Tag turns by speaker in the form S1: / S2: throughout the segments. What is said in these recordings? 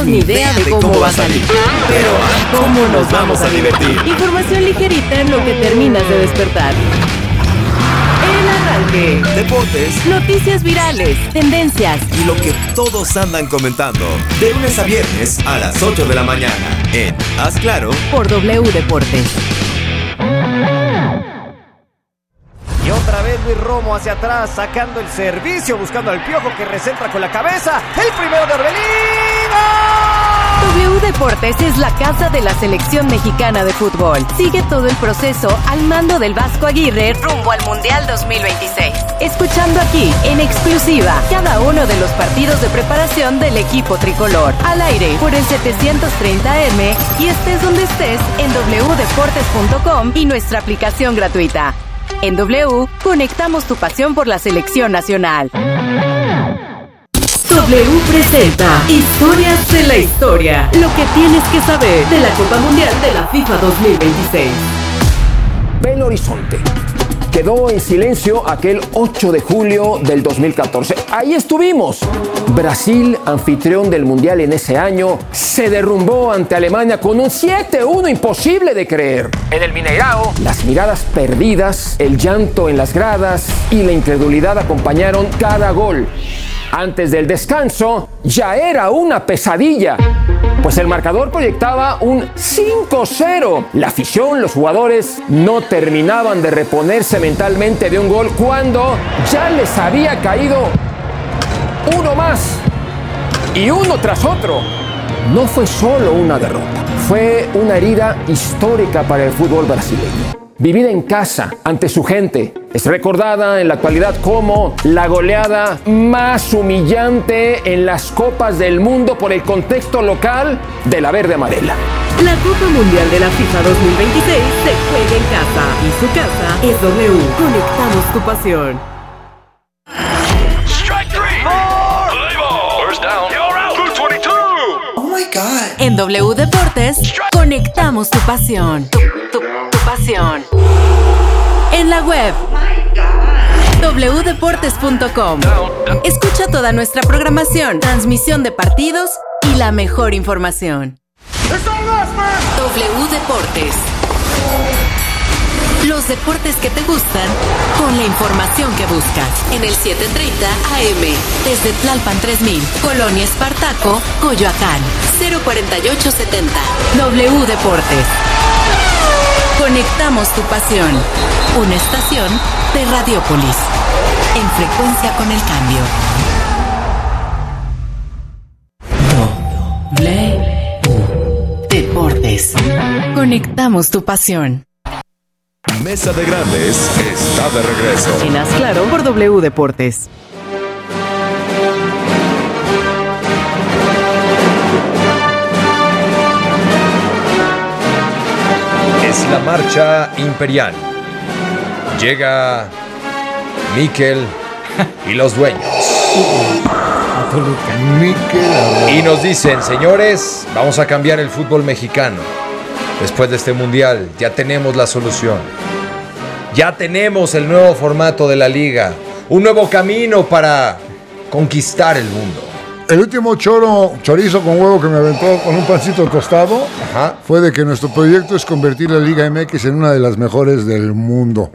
S1: ni idea de cómo va a salir. Pero, ¿cómo nos vamos a divertir? Información ligerita en lo que terminas de despertar. El arranque.
S2: Deportes.
S1: Noticias virales, tendencias
S2: Y lo que todos andan comentando. De lunes a viernes a las 8 de la mañana. En Haz Claro.
S1: por W Deportes.
S3: Y otra vez Luis Romo hacia atrás, sacando el servicio, buscando al Piojo que recentra con la cabeza. El primero de Orbelín.
S1: W Deportes es la casa de la selección mexicana de fútbol. Sigue todo el proceso al mando del Vasco Aguirre rumbo al Mundial 2026. Escuchando aquí, en exclusiva, cada uno de los partidos de preparación del equipo tricolor. Al aire, por el 730M y estés donde estés en wdeportes.com y nuestra aplicación gratuita. En W, conectamos tu pasión por la selección nacional. W presenta Historias de la Historia. Lo que tienes que saber de la Copa Mundial de la FIFA 2026.
S4: Belo Horizonte. Quedó en silencio aquel 8 de julio del 2014. Ahí estuvimos. Brasil, anfitrión del Mundial en ese año, se derrumbó ante Alemania con un 7-1 imposible de creer. En el Mineirao, las miradas perdidas, el llanto en las gradas y la incredulidad acompañaron cada gol. Antes del descanso, ya era una pesadilla, pues el marcador proyectaba un 5-0. La afición, los jugadores, no terminaban de reponerse mentalmente de un gol cuando ya les había caído uno más y uno tras otro. No fue solo una derrota, fue una herida histórica para el fútbol brasileño. Vivida en casa, ante su gente, es recordada en la actualidad como la goleada más humillante en las Copas del Mundo por el contexto local de la verde amarela.
S1: La Copa Mundial de la FIFA 2026 se juega en casa y su casa es W. Conectamos tu pasión.
S5: Strike three. First down. You're out. 222.
S6: Oh my God.
S1: En W Deportes, conectamos tu pasión. Tu pasión. En la web wdeportes.com. Escucha toda nuestra programación, transmisión de partidos y la mejor información. W Deportes. Los deportes que te gustan con la información que buscas. En el 730 AM. Desde Tlalpan 3000, Colonia Espartaco, Coyoacán. 04870. W Deportes. Conectamos tu pasión. Una estación de Radiópolis. En frecuencia con el cambio. W Deportes. Conectamos tu pasión.
S2: Mesa de Grandes está de regreso.
S1: En Haz Claro por W Deportes.
S7: Es la marcha imperial. Llega Mikel y los dueños. Y nos dicen, señores, vamos a cambiar el fútbol mexicano. Después de este mundial, ya tenemos la solución. Ya tenemos el nuevo formato de la liga. Un nuevo camino para conquistar el mundo.
S8: El último chorizo con huevo que me aventó con un pancito tostado fue de que nuestro proyecto es convertir la Liga MX en una de las mejores del mundo.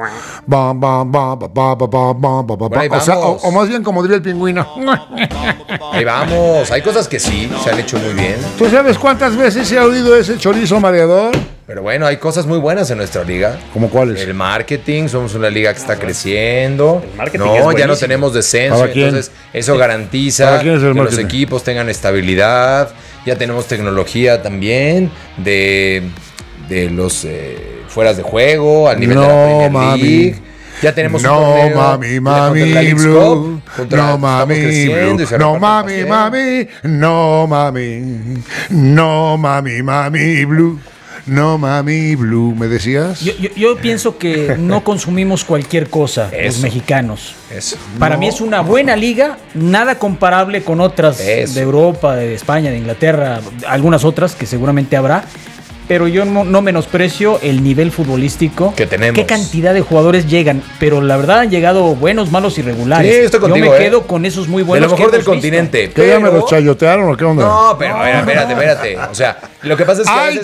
S8: O más bien como diría el pingüino.
S7: Ahí vamos. Hay cosas que sí se han hecho muy bien.
S8: ¿Tú sabes cuántas veces he oído ese chorizo mareador?
S7: Pero bueno, hay cosas muy buenas en nuestra liga.
S8: ¿Cómo cuáles?
S7: El marketing, somos una liga que está creciendo.
S3: El marketing
S7: no,
S3: es buenísimo.
S7: ya no tenemos descenso, entonces eso garantiza que los equipos tengan estabilidad. Ya tenemos tecnología también de los fueras de juego al nivel de la Premier League. Ya tenemos un torneo.
S8: Mami, blue. No, mami, blue. No, mami, mami. No, mami. No, mami, mami, blue. No, mami, blue. ¿Me decías?
S9: Yo pienso que no consumimos cualquier cosa, los mexicanos. Para mí es una buena liga, nada comparable con otras de Europa, de España, de Inglaterra, algunas otras que seguramente habrá. pero yo no menosprecio el nivel futbolístico
S7: que tenemos.
S9: Qué cantidad de jugadores llegan, pero la verdad han llegado buenos, malos y regulares.
S7: Sí, estoy contigo,
S9: yo me quedo con esos muy buenos.
S7: De lo mejor del continente.
S8: ¿Qué ya me los chayotearon o qué onda?
S7: No, pero a ver, espérate. O sea, lo que pasa es que
S8: ¡ay,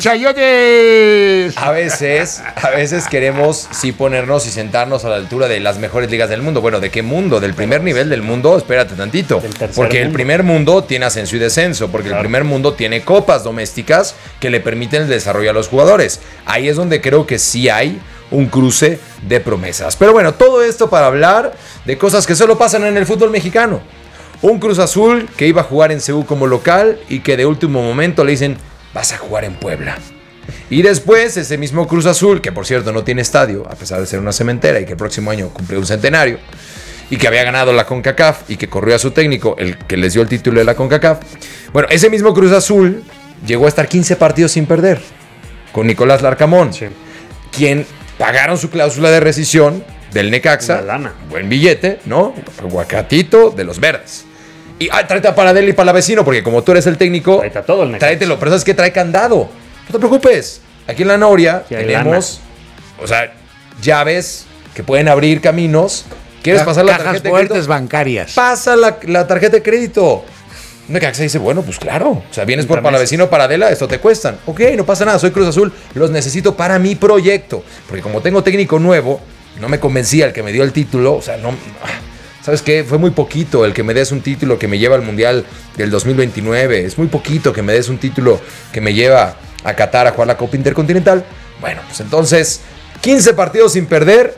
S8: chayotes!
S7: A veces queremos sí ponernos y sentarnos a la altura de las mejores ligas del mundo. Bueno, ¿de qué mundo? ¿Del primer nivel del mundo? Espérate tantito. Porque el primer mundo tiene ascenso y descenso. Porque el primer mundo tiene copas domésticas que le permiten el desarrollo a los jugadores. Ahí es donde creo que sí hay un cruce de promesas. Pero bueno, todo esto para hablar de cosas que solo pasan en el fútbol mexicano. Un Cruz Azul que iba a jugar en CU como local y que de último momento le dicen, vas a jugar en Puebla. Y después ese mismo Cruz Azul, que por cierto no tiene estadio, a pesar de ser una cementera y que el próximo año cumple un centenario, y que había ganado la CONCACAF y que corrió a su técnico, el que les dio el título de la CONCACAF. Bueno, ese mismo Cruz Azul llegó a estar 15 partidos sin perder, con Nicolás Larcamón, quien pagaron su cláusula de rescisión del Necaxa, buen billete, ¿no? Aguacatito de los verdes. Y tráete a Paradela y Palavecino, porque como tú eres el técnico,
S6: tráete a todo el Necaxa.
S7: Tráetelo, pero sabes que trae candado. No te preocupes, aquí en la Noria tenemos, o sea, llaves que pueden abrir caminos. ¿Quieres pasar la tarjeta de crédito?
S8: Bancarias.
S7: Pasa la tarjeta de crédito. Necaxa dice, bueno, pues claro. O sea, vienes por Palavecino o Paradela, esto te cuestan. Ok, no pasa nada, soy Cruz Azul, los necesito para mi proyecto. Porque como tengo técnico nuevo, no me convencía el que me dio el título. O sea, no... ¿Sabes qué? Fue muy poquito el que me des un título que me lleva al Mundial del 2029. Es muy poquito que me des un título que me lleva a Qatar a jugar la Copa Intercontinental. Bueno, pues entonces, 15 partidos sin perder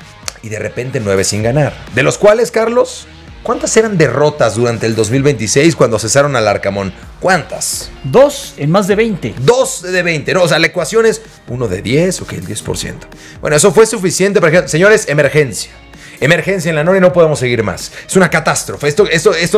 S7: y de repente 9 sin ganar. De los cuales, Carlos, ¿cuántas eran derrotas durante el 2026 cuando cesaron al Arcamón? ¿Cuántas?
S9: 2 en más de 20.
S7: 2 de 20, ¿no? O sea, la ecuación es 1 de 10, ok, el 10%. Bueno, eso fue suficiente para que... Señores, emergencia. Emergencia en la Noria, no podemos seguir más. Es una catástrofe. Esto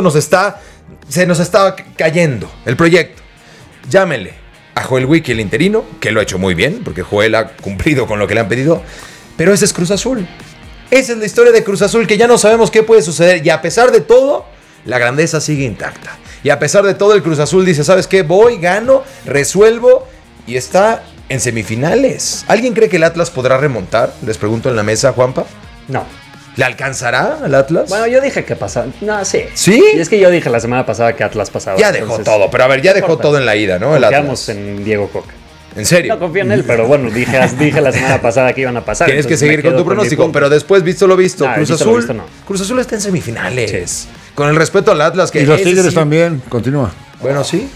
S7: se nos está cayendo el proyecto. Llámenle a Joel Wiki, el interino, que lo ha hecho muy bien, porque Joel ha cumplido con lo que le han pedido. Pero ese es Cruz Azul. Esa es la historia de Cruz Azul, que ya no sabemos qué puede suceder. Y a pesar de todo, la grandeza sigue intacta. Y a pesar de todo, el Cruz Azul dice, ¿sabes qué? Voy, gano, resuelvo y está en semifinales. ¿Alguien cree que el Atlas podrá remontar? Les pregunto en la mesa, Juanpa.
S6: No.
S7: ¿Le alcanzará al Atlas?
S6: Bueno, yo dije que pasaba. No, sí.
S7: ¿Sí?
S6: Y es que yo dije la semana pasada que Atlas pasaba.
S7: Ya dejó todo, pero a ver, ya dejó todo en la ida, ¿no?
S6: Confiamos en Diego Coca.
S7: ¿En serio?
S6: No confío en él, pero bueno, dije la semana pasada que iban a pasar.
S7: Tienes que seguir con tu pronóstico, pero después, visto lo visto,
S6: No,
S7: Cruz Azul. No. Cruz Azul está en semifinales. Sí. Con el respeto al Atlas. Que
S8: y los Tigres también, continúa.
S7: Bueno, sí.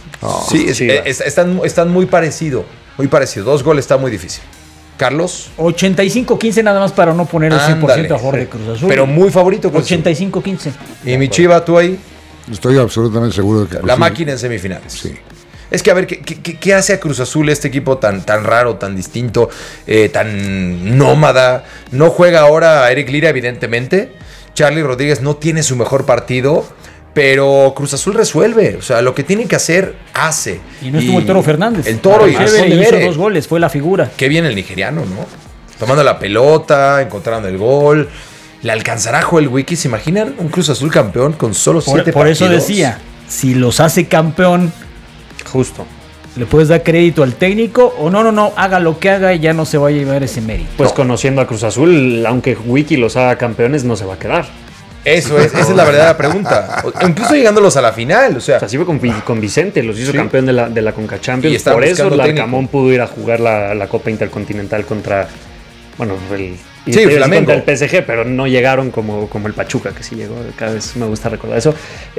S7: Están muy parecido. Muy parecido. 2 goles está muy difícil. Carlos.
S9: 85-15 nada más para no poner el 100% a favor de Cruz Azul.
S7: Pero muy favorito.
S9: 85-15.
S7: ¿Y mi Chiva, tú ahí?
S8: Estoy absolutamente seguro de que...
S7: La máquina en semifinales.
S8: Sí.
S7: Es que a ver, ¿qué hace a Cruz Azul este equipo tan raro, tan distinto, tan nómada? No juega ahora a Eric Lira, evidentemente. Charlie Rodríguez no tiene su mejor partido, pero Cruz Azul resuelve. O sea, lo que tiene que hacer, hace.
S9: Y no estuvo el Toro Fernández.
S7: El Toro
S9: hizo 2 goles, fue la figura.
S7: Qué bien el nigeriano, ¿no? Tomando la pelota, encontraron el gol. ¿Le alcanzará Joel Wiki? ¿Se imaginan un Cruz Azul campeón con solo 7 partidos?
S9: Por eso decía, si los hace campeón...
S6: Justo.
S9: ¿Le puedes dar crédito al técnico o no, haga lo que haga y ya no se va a llevar ese mérito?
S6: Pues conociendo a Cruz Azul, aunque Wiki los haga campeones, no se va a quedar.
S7: Eso es, esa es la verdadera pregunta. Incluso llegándolos a la final, o sea
S6: así fue con Vicente, los hizo campeón de la Conca Champions. Por eso Larcamón pudo ir a jugar la Copa Intercontinental contra, bueno, contra el PSG, pero no llegaron como el Pachuca, que sí llegó. Cada vez me gusta recordar eso.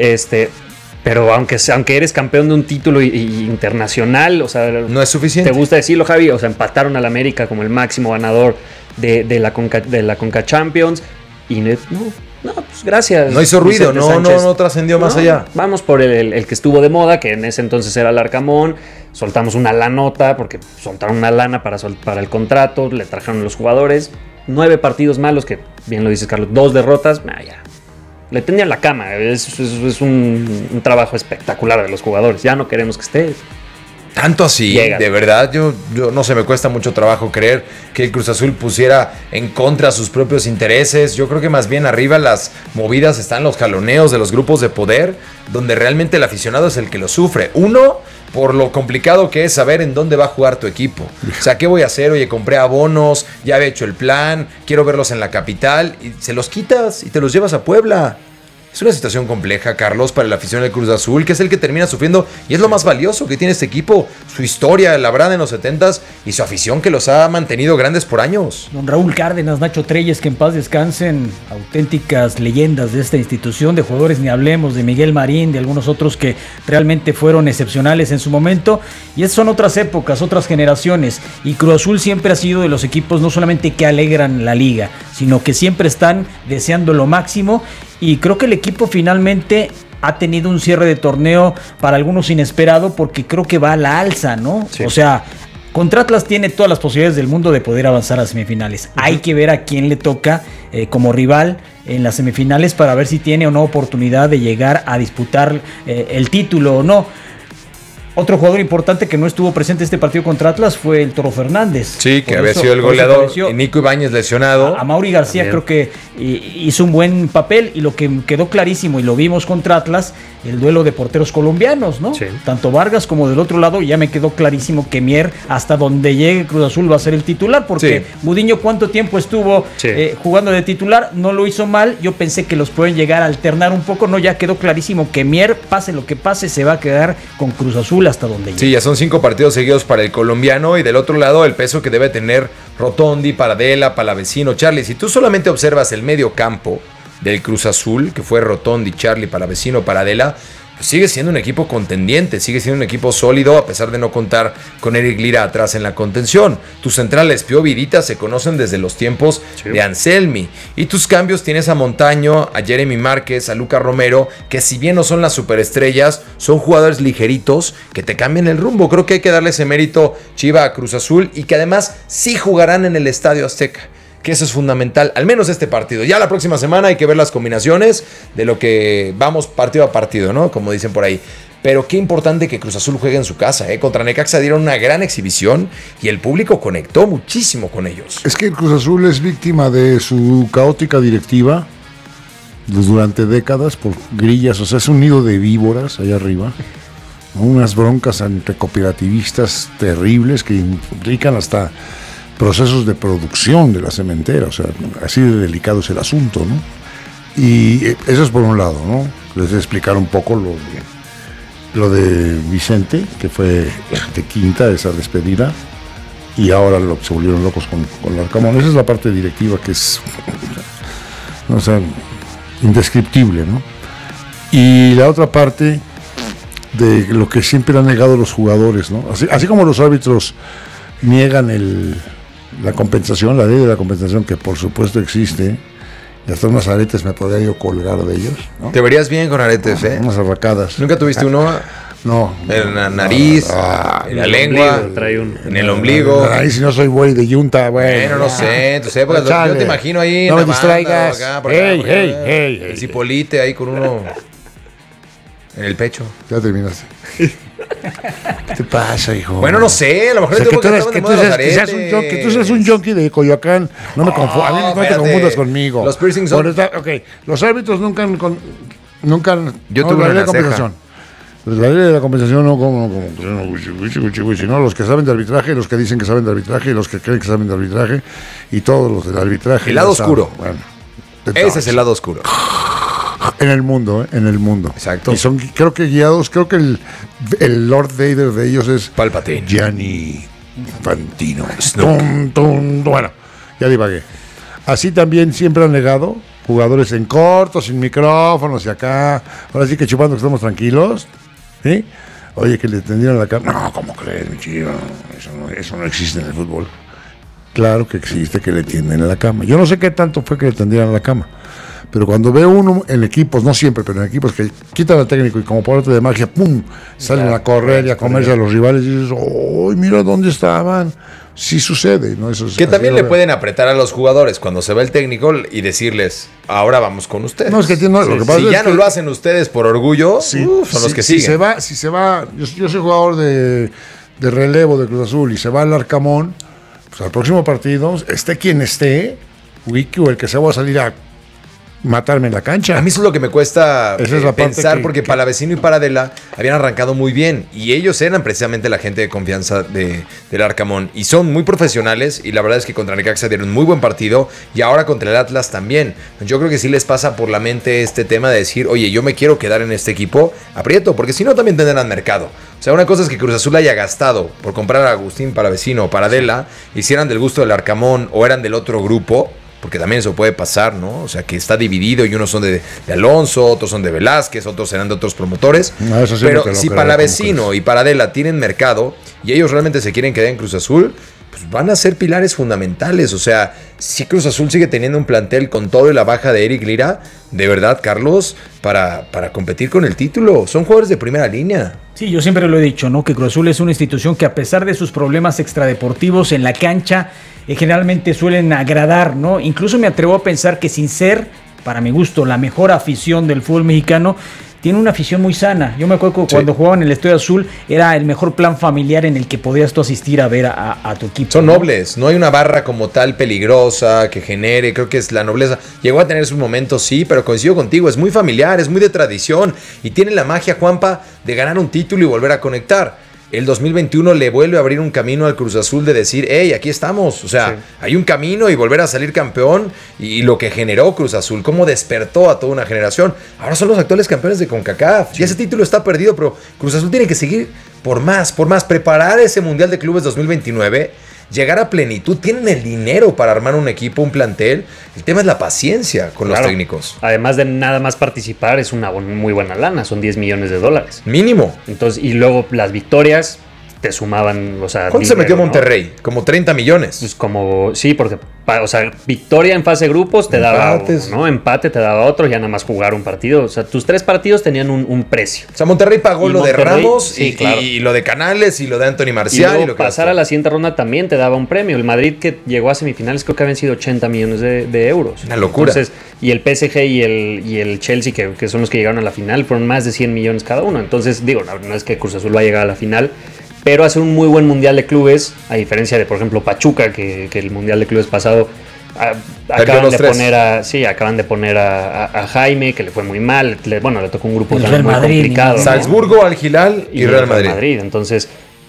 S6: Pero aunque eres campeón de un título internacional, o sea,
S7: no es suficiente.
S6: ¿Te gusta decirlo, Javi? O sea, empataron al América como el máximo ganador de la Conca Champions y no, pues gracias.
S7: No hizo ruido, no trascendió más allá.
S6: Vamos por el que estuvo de moda, que en ese entonces era Larcamón. Soltamos una lanota, porque soltaron una lana para el contrato, le trajeron los jugadores. 9 partidos malos, que bien lo dices, Carlos, 2 derrotas, ya. Le tendían la cama. Es un trabajo espectacular de los jugadores. Ya no queremos que esté.
S7: Tanto así, de verdad, yo no sé, me cuesta mucho trabajo creer que el Cruz Azul pusiera en contra sus propios intereses. Yo creo que más bien arriba las movidas están los jaloneos de los grupos de poder, donde realmente el aficionado es el que lo sufre. Uno, por lo complicado que es saber en dónde va a jugar tu equipo. O sea, ¿qué voy a hacer? Oye, compré abonos, ya había hecho el plan, quiero verlos en la capital, y se los quitas y te los llevas a Puebla. Es una situación compleja, Carlos, para la afición del Cruz Azul, que es el que termina sufriendo, y es lo más valioso que tiene este equipo, su historia labrada en los 70s y su afición que los ha mantenido grandes por años.
S9: Don Raúl Cárdenas, Nacho Treyes, que en paz descansen, auténticas leyendas de esta institución, de jugadores ni hablemos, de Miguel Marín, de algunos otros que realmente fueron excepcionales en su momento, y esas son otras épocas, otras generaciones, y Cruz Azul siempre ha sido de los equipos no solamente que alegran la liga, sino que siempre están deseando lo máximo. Y creo que el equipo finalmente ha tenido un cierre de torneo para algunos inesperado, porque creo que va a la alza, ¿no? Sí. O sea, contra Atlas tiene todas las posibilidades del mundo de poder avanzar a semifinales. Hay que ver a quién le toca como rival en las semifinales para ver si tiene o no oportunidad de llegar a disputar el título o no. Otro jugador importante que no estuvo presente en este partido contra Atlas fue el Toro Fernández.
S7: Sí, que había sido el goleador. Y Nico Ibáñez lesionado.
S9: A Mauri García creo que hizo un buen papel, y lo que quedó clarísimo, y lo vimos contra Atlas, el duelo de porteros colombianos, ¿no? Sí. Tanto Vargas como del otro lado, ya me quedó clarísimo que Mier, hasta donde llegue Cruz Azul, va a ser el titular, porque Gudiño, ¿cuánto tiempo estuvo jugando de titular? No lo hizo mal. Yo pensé que los pueden llegar a alternar un poco. No, ya quedó clarísimo que Mier, pase lo que pase, se va a quedar con Cruz Azul hasta donde llegue.
S7: Sí, ya son 5 partidos seguidos para el colombiano, y del otro lado el peso que debe tener Rotondi, Paradela, Palavecino, Charlie. Si tú solamente observas el medio campo del Cruz Azul, que fue Rotondi, Charlie, Palavecino, Paradela, pues sigue siendo un equipo contendiente, sigue siendo un equipo sólido, a pesar de no contar con Eric Lira atrás en la contención. Tus centrales, Pío Vidita, se conocen desde los tiempos de Anselmi. Y tus cambios tienes a Montaño, a Jeremy Márquez, a Lucas Romero, que si bien no son las superestrellas, son jugadores ligeritos que te cambian el rumbo. Creo que hay que darle ese mérito, Chiva, a Cruz Azul, y que además sí jugarán en el Estadio Azteca, que eso es fundamental, al menos este partido. Ya la próxima semana hay que ver las combinaciones de lo que vamos partido a partido, ¿no? Como dicen por ahí. Pero qué importante que Cruz Azul juegue en su casa, ¿eh? Contra Necaxa dieron una gran exhibición y el público conectó muchísimo con ellos.
S8: Es que el Cruz Azul es víctima de su caótica directiva durante décadas por grillas, o sea, es un nido de víboras allá arriba. Unas broncas entre cooperativistas terribles que implican hasta procesos de producción de la cementera, o sea, así de delicado es el asunto, ¿no? Y eso es por un lado, ¿no? Les voy a explicar un poco lo de Vicente, que fue de quinta, esa despedida, y ahora se volvieron locos con Larcamón. Esa es la parte directiva que es, o sea, indescriptible, ¿no? Y la otra parte de lo que siempre han negado los jugadores, ¿no? Así como los árbitros niegan la compensación, la ley de la compensación, que por supuesto existe, y hasta unos aretes me podría yo colgar de ellos, ¿no?
S7: Te verías bien con aretes, ¿eh?
S8: Unas arracadas.
S7: ¿Nunca tuviste uno?
S8: No.
S7: En la nariz, en la lengua, en el ombligo.
S8: En la nariz, si no soy güey de yunta, güey.
S7: Bueno, no sé, tú sé, porque yo te imagino ahí.
S8: No me distraigas. Hey.
S7: El cipolite ahí con uno en el pecho.
S8: Ya terminaste. ¿Qué te pasa, hijo?
S7: Bueno, no sé, a lo mejor
S8: que tú seas un junkie de Coyoacán. No me confundas, a mí no te confundas conmigo.
S7: Los piercings son...
S8: los árbitros nunca
S7: yo tuve una compensación.
S8: Pues la ley de la compensación no como sino los que saben de arbitraje, los que dicen que saben de arbitraje, y los que creen que saben de arbitraje, y todos los del arbitraje.
S7: El lado oscuro. Bueno, ese es el lado oscuro.
S8: En el mundo, en el mundo.
S7: Exacto.
S8: Y son, creo que guiados, creo que el Lord Vader de ellos es
S7: Palpatine.
S8: Gianni Infantino. Bueno, ya divagué. Así también siempre han negado jugadores en corto, sin micrófonos y acá. Ahora sí que chupando que estamos tranquilos. ¿Sí? Oye, que le tendieron la cama. No, ¿cómo crees, mi chido? Eso no existe en el fútbol. Claro que existe que le tienden la cama. Yo no sé qué tanto fue que le tendieran la cama. Pero cuando veo uno en equipos, no siempre, pero en equipos que quitan al técnico y como por arte de magia, ¡pum!, salen a correr y a comerse a los rivales y dices, ¡ay, mira dónde estaban! Sí sucede, ¿no? Eso es,
S7: que también le pueden apretar a los jugadores cuando se va el técnico y decirles, ahora vamos con ustedes.
S8: No, es que lo que pasa
S7: si
S8: es
S7: ya no lo hacen ustedes por orgullo, son los que siguen.
S8: Si se va, yo soy jugador de relevo de Cruz Azul y se va el Arcamón, pues al próximo partido, esté quien esté, Wiki o el que se va a salir a matarme en la cancha.
S7: A mí eso es lo que me cuesta pensar, porque Palavecino y Paradela habían arrancado muy bien y ellos eran precisamente la gente de confianza del Arcamón y son muy profesionales y la verdad es que contra Necaxa dieron muy buen partido y ahora contra el Atlas también. Yo creo que sí les pasa por la mente este tema de decir, oye, yo me quiero quedar en este equipo, aprieto, porque si no también tendrán mercado. O sea, una cosa es que Cruz Azul haya gastado por comprar a Agustín Palavecino o Paradela, hicieran del gusto del Arcamón o eran del otro grupo, porque también eso puede pasar, ¿no? O sea, que está dividido y unos son de Alonso, otros son de Velázquez, otros serán de otros promotores. No, eso sí. Pero si Palavecino y Paradela tienen mercado y ellos realmente se quieren quedar en Cruz Azul, pues van a ser pilares fundamentales. O sea, si Cruz Azul sigue teniendo un plantel con todo y la baja de Eric Lira, de verdad, Carlos, para competir con el título, son jugadores de primera línea.
S9: Sí, yo siempre lo he dicho, ¿no? Que Cruz Azul es una institución que a pesar de sus problemas extradeportivos en la cancha, generalmente suelen agradar, ¿no? Incluso me atrevo a pensar que sin ser, para mi gusto, la mejor afición del fútbol mexicano, tiene una afición muy sana. Yo me acuerdo que cuando jugaban en el Estadio Azul era el mejor plan familiar en el que podías tú asistir a ver a tu equipo.
S7: Son nobles, no hay una barra como tal peligrosa que genere, creo que es la nobleza. Llegó a tener sus momentos, sí, pero coincido contigo, es muy familiar, es muy de tradición y tiene la magia, Juanpa, de ganar un título y volver a conectar. El 2021 le vuelve a abrir un camino al Cruz Azul de decir, hey, aquí estamos. O sea, hay un camino y volver a salir campeón y lo que generó Cruz Azul, cómo despertó a toda una generación. Ahora son los actuales campeones de CONCACAF. Ya ese título está perdido, pero Cruz Azul tiene que seguir por más, preparar ese Mundial de Clubes 2029, llegar a plenitud. Tienen el dinero para armar un equipo, un plantel. El tema es la paciencia con los técnicos.
S6: Además de nada más participar, es una muy buena lana, son $10 millones.
S7: Mínimo.
S6: Entonces, y luego las victorias te sumaban, o sea...
S7: ¿Cuánto se metió Monterrey? ¿No? Como 30 millones.
S6: Pues como, sí, porque, o sea, victoria en fase de grupos te daba uno, ¿no? Empate te daba otro, ya nada más jugar un partido. O sea, tus 3 partidos tenían un precio.
S7: O sea, Monterrey pagó lo de Ramos y lo de Canales y lo de Anthony Marcial.
S6: Y lo que pasar a la siguiente ronda también te daba un premio. El Madrid, que llegó a semifinales, creo que habían sido 80 millones de euros.
S7: Una locura.
S6: Entonces, y el PSG y el Chelsea, que son los que llegaron a la final, fueron más de 100 millones cada uno. Entonces, digo, no es que Cruz Azul va a llegar a la final, pero hacer un muy buen Mundial de Clubes, a diferencia de, por ejemplo, Pachuca, que el Mundial de Clubes pasado acaban de poner a Jaime, que le fue muy mal. Le tocó un grupo muy complicado.
S7: Salzburgo, Al Hilal y Real Madrid.
S6: Entonces,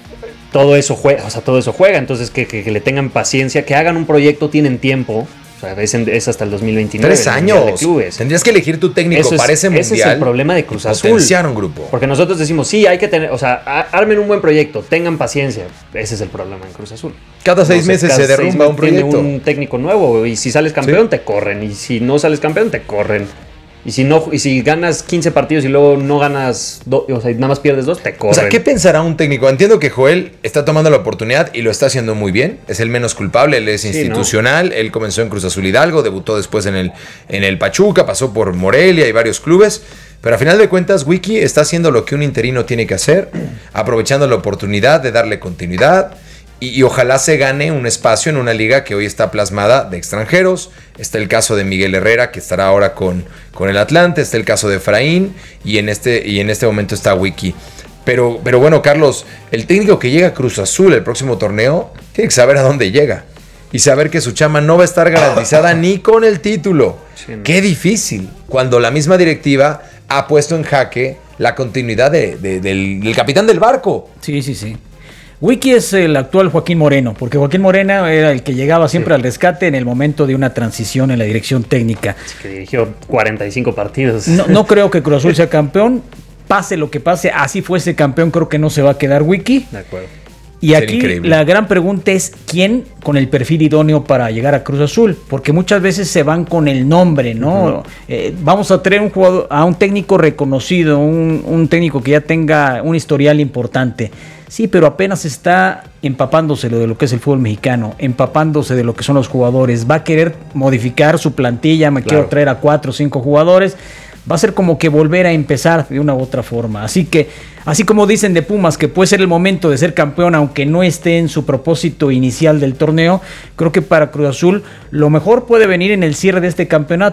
S6: todo eso juega. Entonces, que le tengan paciencia, que hagan un proyecto, tienen tiempo. O sea, es hasta el 2029.
S7: 3 años. Tendrías que elegir tu técnico para ese mundial.
S6: Ese es el problema de Cruz Azul.
S7: Potenciar un grupo.
S6: Porque nosotros decimos, sí, hay que tener, o sea, armen un buen proyecto, tengan paciencia. Ese es el problema en Cruz Azul.
S7: Cada 6 meses se derrumba un proyecto.
S6: Tiene un técnico nuevo y si sales campeón te corren. Y si no sales campeón te corren. Y si ganas 15 partidos y luego no ganas, o sea, nada más pierdes 2, te corren.
S7: O sea, ¿qué pensará un técnico? Entiendo que Joel está tomando la oportunidad y lo está haciendo muy bien. Es el menos culpable, él es institucional. Él comenzó en Cruz Azul Hidalgo, debutó después en el Pachuca, pasó por Morelia y varios clubes. Pero a final de cuentas, Wiki está haciendo lo que un interino tiene que hacer, aprovechando la oportunidad de darle continuidad. Y ojalá se gane un espacio en una liga que hoy está plasmada de extranjeros. Está el caso de Miguel Herrera, que estará ahora con el Atlante. Está el caso de Efraín. Y en este momento está Wiki. Pero bueno, Carlos, el técnico que llega a Cruz Azul el próximo torneo tiene que saber a dónde llega. Y saber que su chamba no va a estar garantizada ni con el título. Sí, no. Qué difícil. Cuando la misma directiva ha puesto en jaque la continuidad del capitán del barco.
S9: Sí. Wiki es el actual Joaquín Moreno, porque Joaquín Moreno era el que llegaba siempre al rescate en el momento de una transición en la dirección técnica.
S6: Es que dirigió 45 partidos.
S9: No creo que Cruz Azul sea campeón, pase lo que pase, así fuese campeón, creo que no se va a quedar Wiki.
S6: De acuerdo.
S9: Y aquí la gran pregunta es ¿quién con el perfil idóneo para llegar a Cruz Azul? Porque muchas veces se van con el nombre, ¿no? Vamos a traer a un técnico reconocido, un técnico que ya tenga un historial importante. Sí, pero apenas está empapándose de lo que es el fútbol mexicano, empapándose de lo que son los jugadores. Va a querer modificar su plantilla, quiero traer a 4 o 5 jugadores. Va a ser como que volver a empezar de una u otra forma. Así que, así como dicen de Pumas que puede ser el momento de ser campeón aunque no esté en su propósito inicial del torneo, creo que para Cruz Azul lo mejor puede venir en el cierre de este campeonato.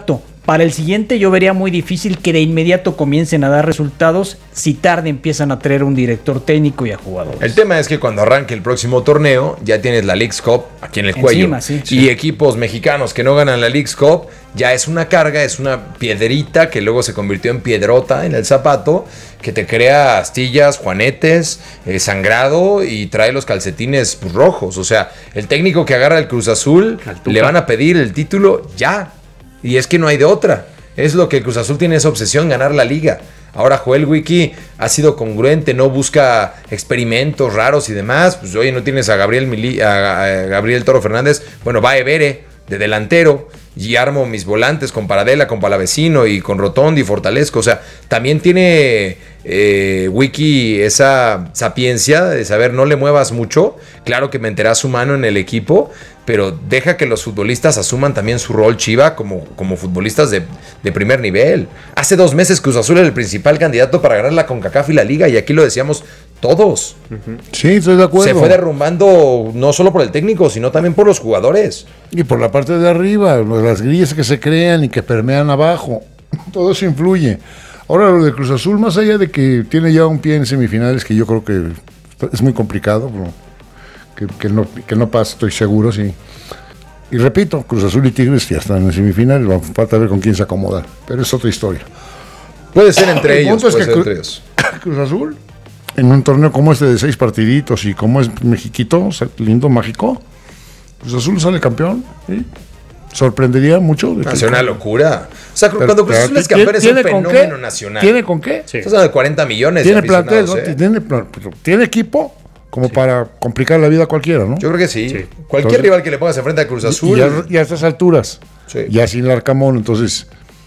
S9: Para el siguiente yo vería muy difícil que de inmediato comiencen a dar resultados si tarde empiezan a traer un director técnico y a jugadores.
S7: El tema es que cuando arranque el próximo torneo ya tienes la Leagues Cup aquí en el cuello. Y equipos mexicanos que no ganan la Leagues Cup ya es una carga, es una piedrita que luego se convirtió en piedrota en el zapato que te crea astillas, juanetes, sangrado y trae los calcetines rojos. O sea, el técnico que agarra el Cruz Azul le van a pedir el título ya. Y es que no hay de otra. Es lo que el Cruz Azul tiene, esa obsesión, ganar la liga. Ahora Joel Wiki ha sido congruente, no busca experimentos raros y demás. Pues oye, no tienes a Gabriel Toro Fernández. Bueno, va Evere de delantero y armo mis volantes con Paradela, con Palavecino y con Rotondi y fortalezco. O sea, también tiene Wiki esa sapiencia de saber no le muevas mucho. Claro que meterá su mano en el equipo, pero deja que los futbolistas asuman también su rol, Chiva, como futbolistas de primer nivel. Hace 2 meses Cruz Azul era el principal candidato para ganar la CONCACAF y la Liga, y aquí lo decíamos todos.
S8: Sí, estoy de acuerdo.
S7: Se fue derrumbando no solo por el técnico, sino también por los jugadores.
S8: Y por la parte de arriba, las grillas que se crean y que permean abajo. Todo eso influye. Ahora lo de Cruz Azul, más allá de que tiene ya un pie en semifinales, que yo creo que es muy complicado, que no pasa, estoy seguro, sí. Y repito, Cruz Azul y Tigres ya están en semifinales, falta ver con quién se acomoda, pero es otra historia.
S7: Puede ser entre ellos,
S8: Cruz Azul, en un torneo como este de 6 partiditos y como es Mexiquito, lindo, mágico, Cruz Azul sale campeón, ¿sí? Sorprendería mucho.
S7: Es una locura. O sea, cuando Cruz Azul es campeón es un fenómeno nacional.
S8: ¿Tiene con qué?
S7: Sí. Estás hablando de 40 millones
S8: tiene plantel, ¿no? Tiene equipo como para complicar la vida a cualquiera, ¿no?
S7: Yo creo que sí. Cualquier rival que le pongas enfrente a Cruz Azul.
S8: Y a estas alturas, ya sin Larcamón, entonces...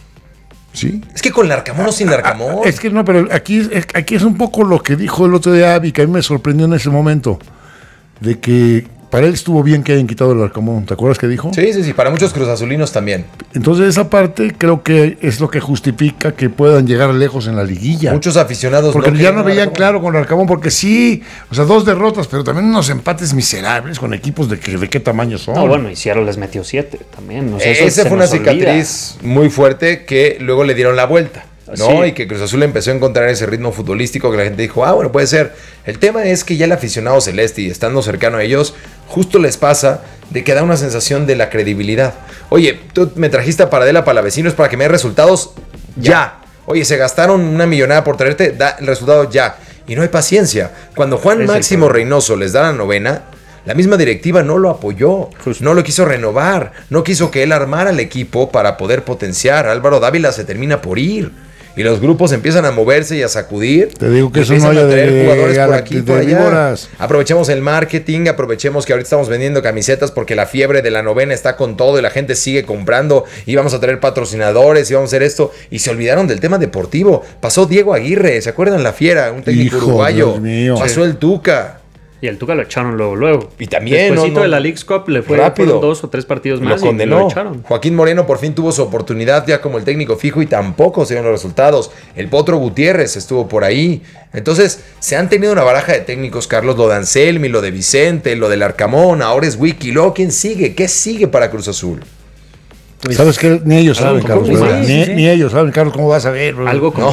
S8: ¿Sí?
S7: Es que con Larcamón o sin Larcamón.
S8: Es que no, pero aquí es un poco lo que dijo el otro día Avi, que a mí me sorprendió en ese momento, de que para él estuvo bien que hayan quitado el Larcamón. ¿Te acuerdas que dijo?
S7: Sí, para muchos cruzazulinos también.
S8: Entonces esa parte creo que es lo que justifica que puedan llegar lejos en la liguilla.
S7: Muchos aficionados
S8: porque ya no veían claro con Larcamón, porque sí, o sea, 2 derrotas, pero también unos empates miserables con equipos de qué tamaño son.
S6: No, bueno, y Seattle les metió 7 también. O sea,
S7: esa fue una cicatriz muy fuerte que luego le dieron la vuelta, ¿no? Sí. Y que Cruz Azul empezó a encontrar ese ritmo futbolístico que la gente dijo, bueno, puede ser. El tema es que ya el aficionado celeste y estando cercano a ellos, justo les pasa de que da una sensación de la credibilidad. Oye, tú me trajiste a Paradela para vecinos para que me dé resultados ya. Oye, se gastaron una millonada por traerte, da el resultado ya. Y no hay paciencia. Cuando Juan Máximo Reynoso les da la novena, la misma directiva no lo apoyó, no lo quiso renovar, no quiso que él armara el equipo para poder potenciar. Álvaro Dávila se termina por ir. Y los grupos empiezan a moverse y a sacudir.
S8: Te digo que eso no haya
S7: de jugadores por aquí y por allá. Aprovechemos el marketing, aprovechemos que ahorita estamos vendiendo camisetas porque la fiebre de la novena está con todo y la gente sigue comprando y vamos a traer patrocinadores y vamos a hacer esto. Y se olvidaron del tema deportivo. Pasó Diego Aguirre, ¿se acuerdan? La Fiera, un técnico uruguayo. Pasó el Tuca.
S6: Y el Tuca lo echaron luego.
S7: Y también
S6: despuésito de la Leagues Cup le fue rápido. 2 o 3 partidos más
S7: lo condenó.
S6: Y lo echaron.
S7: Joaquín Moreno por fin tuvo su oportunidad ya como el técnico fijo y tampoco se dieron los resultados. El Potro Gutiérrez estuvo por ahí. Entonces se han tenido una baraja de técnicos, Carlos, lo de Anselmi, lo de Vicente, lo del Arcamón, ahora es Wiki. Luego, ¿quién sigue? ¿Qué sigue para Cruz Azul?
S8: Pues, ¿sabes qué? Ni ellos saben, Carlos. Ni ellos saben, Carlos, ¿cómo vas a ver? Bro?
S6: Algo como...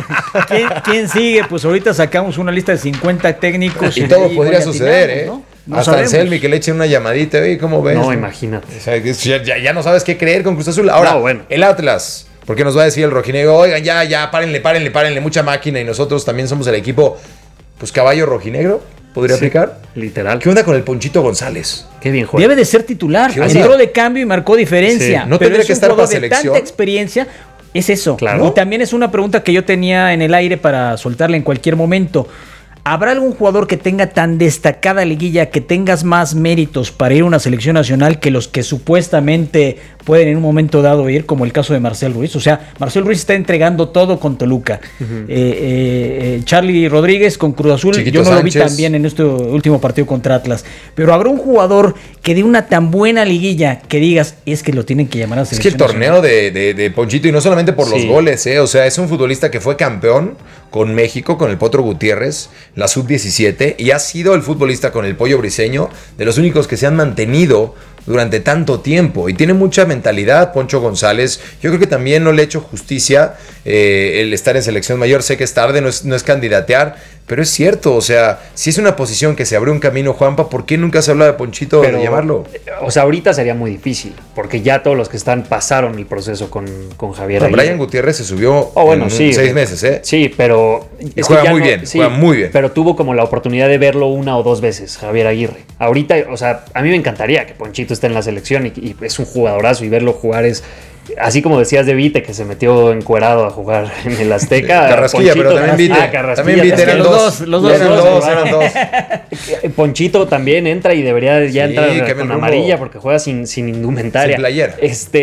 S9: ¿Quién sigue? Pues ahorita sacamos una lista de 50 técnicos.
S7: Y todo podría suceder, ¿eh? No hasta Anselmi que le echen una llamadita, ¿eh? ¿Cómo ves?
S6: No, imagínate.
S7: O sea, ya no sabes qué creer con Cruz Azul. Ahora, el Atlas, porque nos va a decir el rojinegro, oigan, ya, párenle, mucha máquina, y nosotros también somos el equipo, pues caballo rojinegro. ¿Podría aplicar?
S6: Literal.
S7: ¿Qué onda con el Ponchito González?
S6: Qué bien juega.
S9: Debe de ser titular. Entró de cambio y marcó diferencia.
S7: Sí. No tendría que estar para selección.
S9: Tanta experiencia, es eso.
S6: Claro.
S9: Y también es una pregunta que yo tenía en el aire para soltarla en cualquier momento. ¿Habrá algún jugador que tenga tan destacada liguilla que tengas más méritos para ir a una selección nacional que los que supuestamente pueden en un momento dado ir, como el caso de Marcel Ruiz? O sea, Marcel Ruiz está entregando todo con Toluca. Charlie Rodríguez con Cruz Azul, Chiquito yo no Sánchez. Lo vi tan bien en este último partido contra Atlas. Pero habrá un jugador que dé una tan buena liguilla que digas, es que lo tienen que llamar a selección.
S7: Es que el torneo de Ponchito, y no solamente por los goles, o sea, es un futbolista que fue campeón con México, con el Potro Gutiérrez, la sub-17, y ha sido el futbolista con el Pollo Briseño de los únicos que se han mantenido durante tanto tiempo y tiene mucha mentalidad. Poncho González, yo creo que también no le he hecho justicia el estar en selección mayor. Sé que es tarde, no es candidatear, pero es cierto, o sea, si es una posición que se abrió un camino, Juanpa, ¿por qué nunca se habla de Ponchito de llamarlo?
S6: O sea, ahorita sería muy difícil, porque ya todos los que están pasaron el proceso con Javier Aguirre.
S7: Brian Gutiérrez se subió en 6 meses, ¿eh?
S6: Sí, pero...
S7: Y juega muy bien.
S6: Pero tuvo como la oportunidad de verlo 1 o 2 veces, Javier Aguirre. Ahorita, o sea, a mí me encantaría que Ponchito esté en la selección y es un jugadorazo y verlo jugar es... Así como decías de Vite, que se metió encuerado a jugar en el Azteca.
S7: Carrasquilla, Ponchito, pero también Vite. También Vite, eran dos. Los dos eran dos.
S6: Ponchito también entra y debería ya entrar con amarilla porque juega sin indumentaria.
S7: Sin playera.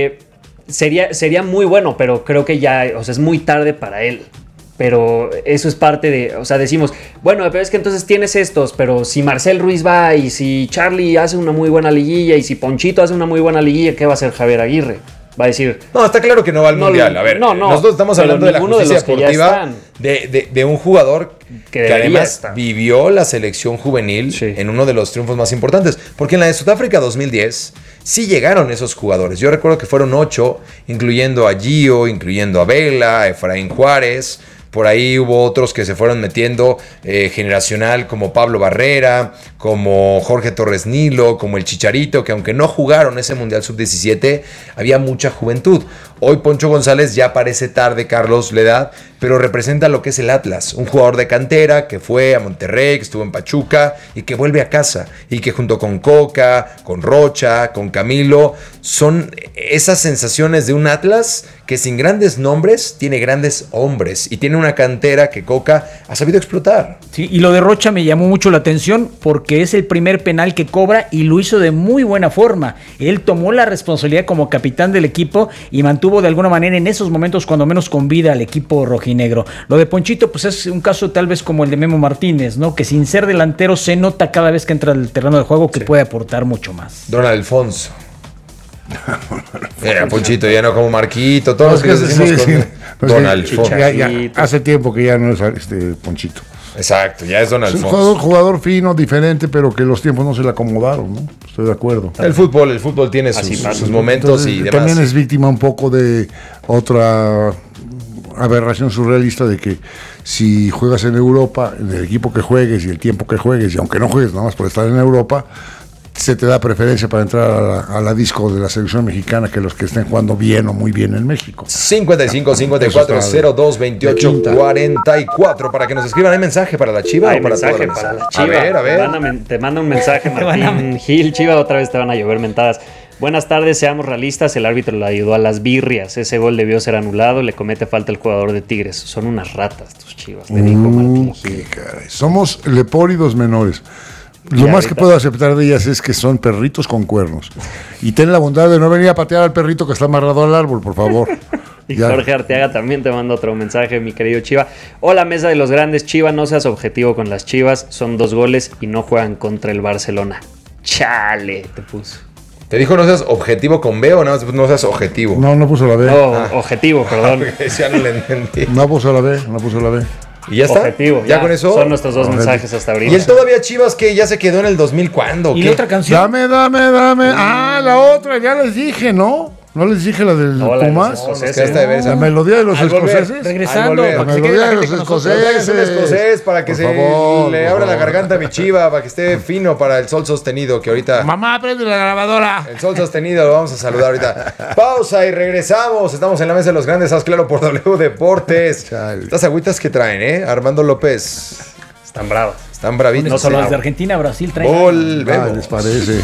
S6: Sería muy bueno, pero creo que ya, o sea, es muy tarde para él. Pero eso es parte de, o sea, decimos, bueno, pero es que entonces tienes estos, pero si Marcel Ruiz va y si Charlie hace una muy buena liguilla y si Ponchito hace una muy buena liguilla, ¿qué va a hacer Javier Aguirre? Va a decir...
S7: No, está claro que no va al Mundial. A ver, nosotros estamos hablando de la justicia deportiva de un jugador que además vivió la selección juvenil en uno de los triunfos más importantes. Porque en la de Sudáfrica 2010 sí llegaron esos jugadores. Yo recuerdo que fueron 8, incluyendo a Gio, incluyendo a Vela, a Efraín Juárez. Por ahí hubo otros que se fueron metiendo generacional, como Pablo Barrera, como Jorge Torres Nilo, como el Chicharito, que aunque no jugaron ese Mundial Sub-17, había mucha juventud. Hoy Poncho González ya parece tarde, Carlos, la edad, pero representa lo que es el Atlas. Un jugador de cantera que fue a Monterrey, que estuvo en Pachuca y que vuelve a casa. Y que junto con Coca, con Rocha, con Camilo, son esas sensaciones de un Atlas que sin grandes nombres tiene grandes hombres y tiene una cantera que Coca ha sabido explotar.
S9: Sí, y lo de Rocha me llamó mucho la atención porque es el primer penal que cobra y lo hizo de muy buena forma. Él tomó la responsabilidad como capitán del equipo y mantuvo de alguna manera en esos momentos cuando menos con vida al equipo rojinegro. Lo de Ponchito pues es un caso tal vez como el de Memo Martínez, ¿no? Que sin ser delantero se nota cada vez que entra al terreno de juego que puede aportar mucho más.
S7: Don Alfonso. Ponchito ya no como Marquito, todos los que decimos con Don Alfonso.
S8: Ya, hace tiempo que ya no es Ponchito.
S7: Exacto, ya es Don Alfonso.
S8: Es un jugador fino, diferente, pero que los tiempos no se le acomodaron, ¿no? Estoy de acuerdo.
S7: El fútbol tiene sus momentos. Entonces, y demás.
S8: También es víctima un poco de otra aberración surrealista de que si juegas en Europa, en el equipo que juegues y el tiempo que juegues, y aunque no juegues nada más por estar en Europa, se te da preferencia para entrar a la disco de la selección mexicana que los que estén jugando bien o muy bien en México.
S7: 55 54 02 28 44 para que nos escriban. ¿Hay mensaje para la Chiva?
S6: Hay mensaje para la Chiva.
S7: A ver.
S6: Te manda un mensaje Martín Gil. Chiva, otra vez te van a llover mentadas. Buenas tardes, seamos realistas, el árbitro le ayudó a las birrias, ese gol debió ser anulado, le comete falta el jugador de Tigres, son unas ratas tus Chivas, te dijo Martín Gil.
S8: Somos lepóridos menores. Lo más que puedo aceptar de ellas es que son perritos con cuernos. Y ten la bondad de no venir a patear al perrito que está amarrado al árbol, por favor.
S6: Y Jorge Arteaga también te manda otro mensaje, mi querido Chiva. Hola, mesa de los grandes, Chiva, no seas objetivo con las Chivas, son 2 goles y no juegan contra el Barcelona. Chale, te puso.
S7: ¿Te dijo no seas objetivo con B o no seas objetivo?
S8: No puso la B.
S6: No, objetivo, perdón.
S7: Ya no le entendí.
S8: No puso la B.
S7: ¿Y ya está?
S6: Objetivo.
S7: ¿Ya con eso?
S6: Son nuestros 2 mensajes hasta ahorita.
S7: ¿Y él todavía Chivas que ya se quedó en el 2000 cuándo?
S9: ¿Y la otra canción?
S8: Dame. La otra, ya les dije, ¿no? ¿No les dije la del Pumas? La melodía de los escoceses.
S9: Regresando.
S8: La melodía de los escoceses.
S7: Un escocés para que le abra la garganta a mi Chiva, para que esté fino para el sol sostenido, que ahorita...
S8: Mamá, prende la grabadora.
S7: El sol sostenido, lo vamos a saludar ahorita. Pausa y regresamos. Estamos en la mesa de los grandes, haz claro, por W Deportes. Estas agüitas que traen, Armando López.
S6: Están bravas.
S7: Están bravitas.
S9: No solo las de Argentina, Brasil traen.
S7: Volvemos.
S8: ¿Les parece?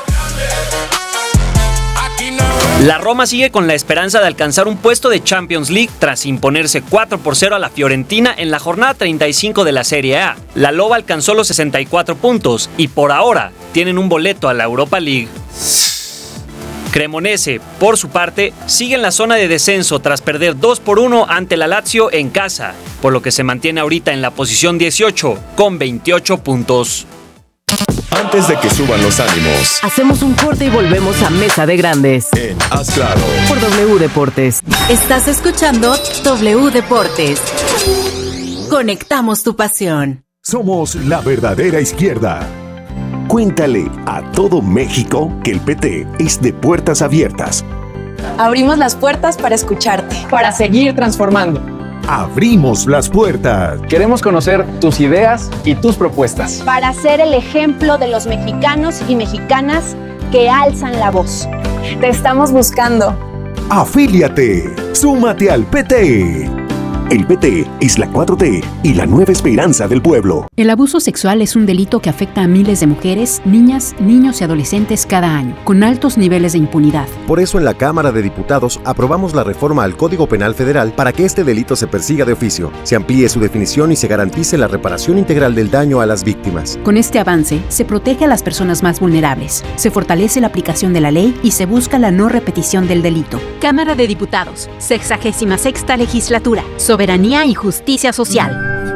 S10: La Roma sigue con la esperanza de alcanzar un puesto de Champions League tras imponerse 4-0 a la Fiorentina en la jornada 35 de la Serie A. La Loba alcanzó los 64 puntos y por ahora tienen un boleto a la Europa League. Cremonese, por su parte, sigue en la zona de descenso tras perder 2-1 ante la Lazio en casa, por lo que se mantiene ahorita en la posición 18 con 28 puntos.
S2: Antes de que suban los ánimos,
S1: hacemos un corte y volvemos a Mesa de Grandes.
S2: En Haz Claro.
S1: Por W Deportes. Estás escuchando W Deportes. Conectamos tu pasión.
S11: Somos la verdadera izquierda. Cuéntale a todo México que el PT es de puertas abiertas.
S12: Abrimos las puertas para escucharte, para seguir transformando.
S11: Abrimos las puertas.
S13: Queremos conocer tus ideas y tus propuestas.
S14: Para ser el ejemplo de los mexicanos y mexicanas que alzan la voz.
S12: Te estamos buscando.
S11: Afíliate. Súmate al PT. El PT es la 4T y la nueva esperanza del pueblo.
S15: El abuso sexual es un delito que afecta a miles de mujeres, niñas, niños y adolescentes cada año, con altos niveles de impunidad.
S16: Por eso en la Cámara de Diputados aprobamos la reforma al Código Penal Federal para que este delito se persiga de oficio, se amplíe su definición y se garantice la reparación integral del daño a las víctimas.
S15: Con este avance, se protege a las personas más vulnerables, se fortalece la aplicación de la ley y se busca la no repetición del delito.
S1: Cámara de Diputados, 66ª Legislatura. Soberanía y Justicia Social.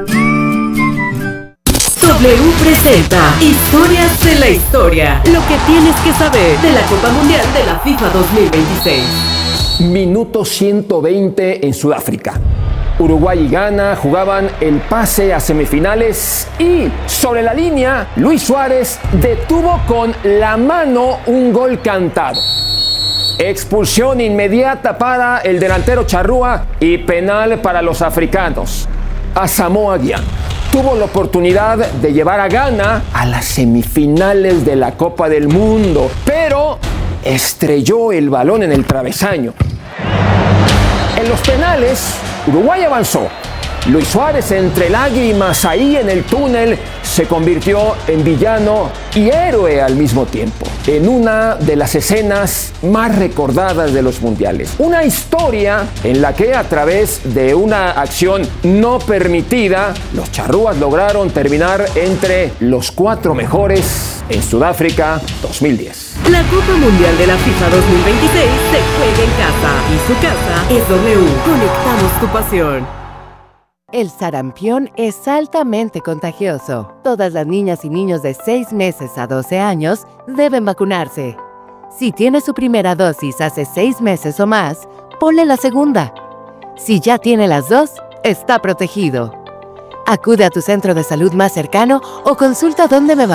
S17: W presenta Historias de la Historia. Lo que tienes que saber de la Copa Mundial de la FIFA 2026.
S4: Minuto 120 en Sudáfrica. Uruguay y Ghana jugaban el pase a semifinales y sobre la línea Luis Suárez detuvo con la mano un gol cantado. Expulsión inmediata para el delantero Charrúa y penal para los africanos. Asamoah Gyan tuvo la oportunidad de llevar a Ghana a las semifinales de la Copa del Mundo, pero estrelló el balón en el travesaño. En los penales, Uruguay avanzó. Luis Suárez, entre lágrimas ahí en el túnel, se convirtió en villano y héroe al mismo tiempo, en una de las escenas más recordadas de los mundiales. Una historia en la que a través de una acción no permitida, los charrúas lograron terminar entre los 4 mejores en Sudáfrica 2010.
S17: La Copa Mundial de la FIFA 2026 se juega en casa y su casa es W. Conectamos tu pasión.
S18: El sarampión es altamente contagioso. Todas las niñas y niños de 6 meses a 12 años deben vacunarse. Si tiene su primera dosis hace 6 meses o más, ponle la segunda. Si ya tiene las 2, está protegido. Acude a tu centro de salud más cercano o consulta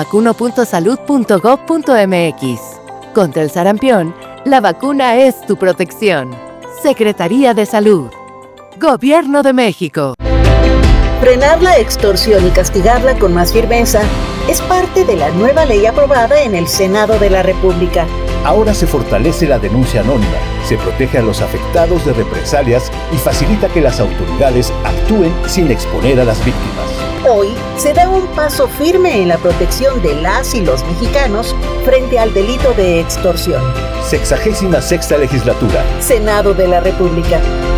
S18: dondemevacuno.salud.gov.mx. Contra el sarampión, la vacuna es tu protección. Secretaría de Salud. Gobierno de México.
S19: Frenar la extorsión y castigarla con más firmeza es parte de la nueva ley aprobada en el Senado de la República.
S20: Ahora se fortalece la denuncia anónima, se protege a los afectados de represalias y facilita que las autoridades actúen sin exponer a las víctimas.
S19: Hoy se da un paso firme en la protección de las y los mexicanos frente al delito de extorsión.
S20: 66ª Legislatura.
S19: Senado de la República.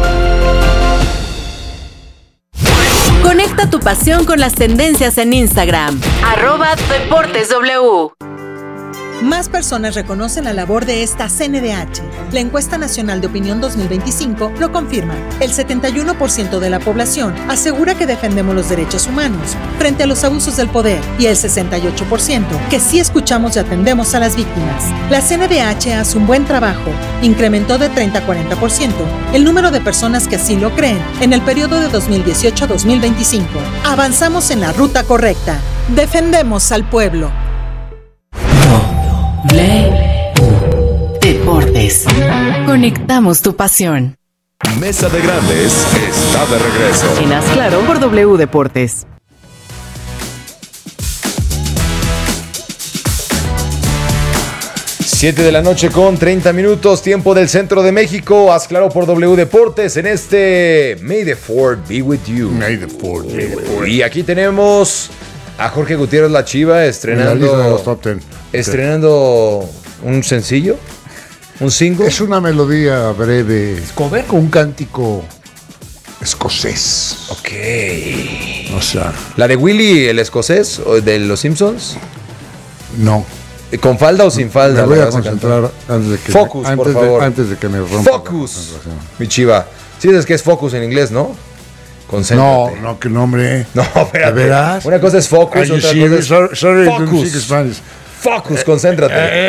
S1: Conecta tu pasión con las tendencias en Instagram. @DeportesW.
S21: Más personas reconocen la labor de esta CNDH. La encuesta nacional de opinión 2025 lo confirma. El 71% de la población asegura que defendemos los derechos humanos frente a los abusos del poder y el 68% que sí escuchamos y atendemos a las víctimas. La CNDH hace un buen trabajo. Incrementó de 30 a 40% el número de personas que así lo creen en el periodo de 2018 a 2025. Avanzamos en la ruta correcta. Defendemos al pueblo.
S1: Deportes. Conectamos tu pasión.
S2: Mesa de Grandes está de regreso.
S17: En Haz Claro por W Deportes.
S7: Siete de la noche con 30 minutos, tiempo del centro de México. Haz Claro por W Deportes en este May the Fourth be with you.
S8: May the Fourth be with you.
S7: Y aquí tenemos a Jorge Gutiérrez La Chiva estrenando
S8: de los top 10.
S7: Estrenando un sencillo, un single.
S8: Es una melodía breve.
S9: ¿Cover?
S8: Con un cántico escocés.
S7: Ok.
S8: O sea.
S7: ¿La de Willy el escocés o de los Simpsons?
S8: No.
S7: ¿Con falda o sin falda?
S8: Me voy a concentrar antes de que
S7: Focus, por favor.
S8: Antes de que me rompa.
S7: Focus. Mi Chiva. Sí, es que es focus en inglés, ¿no? Concéntrate.
S8: No, qué nombre.
S7: No, espérate.
S8: ¿De veras?
S7: Una cosa es focus, otra cosa es
S8: sorry,
S7: focus.
S8: Focus,
S7: concéntrate.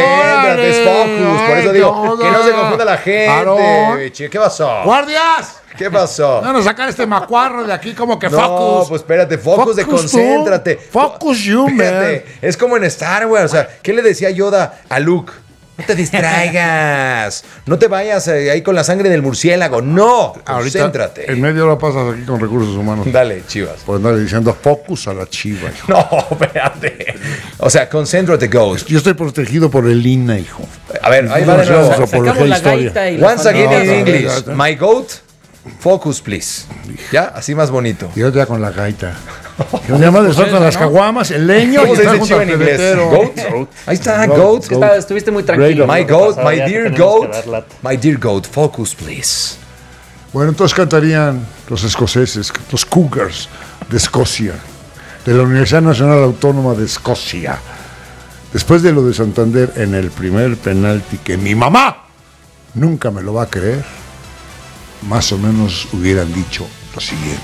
S7: Concéntrate, es focus. Por eso digo, que no se confunda la gente. ¿Qué pasó?
S8: ¡Guardias!
S7: ¿Qué pasó?
S8: No, sacar este macuarro de aquí como que
S7: no,
S8: focus.
S7: No, pues espérate, focus de concéntrate.
S8: Focus you, man.
S7: Es como en Star Wars, o sea, ¿qué le decía Yoda a Luke? No te distraigas, no te vayas ahí con la sangre del murciélago, no, concéntrate.
S8: Ahorita, en medio lo pasas aquí con recursos humanos.
S7: Dale, Chivas.
S8: Por andar diciendo focus a la Chiva, hijo.
S7: No, espérate. O sea, concéntrate, Ghost.
S8: Yo estoy protegido por el INA, hijo.
S7: A ver, ahí va de nuevo.
S9: Sacamos la gaita y
S7: Once again in English. My goat, focus, please. ¿Ya? Así más bonito.
S8: Yo ya con la gaita. Un día más le sueltan las caguamas, el leño.
S7: ¿Cómo se dice chiva en inglés? ¿Goat? Ahí está, goat.
S6: Estuviste muy tranquilo.
S7: My goat, my dear goat. My dear goat, focus, please.
S8: Bueno, entonces cantarían los escoceses, los Cougars de Escocia, de la Universidad Nacional Autónoma de Escocia. Después de lo de Santander en el primer penalti, que mi mamá nunca me lo va a creer, más o menos hubieran dicho lo siguiente.